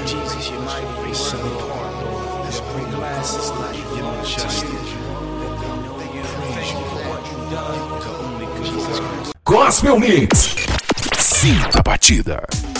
Jesus, you're mighty, you're so important, Lord. Your green glasses, like you're majestic. That they know that you're praise you for what you've done. The only good God. Gospel Mix. Sinta a batida.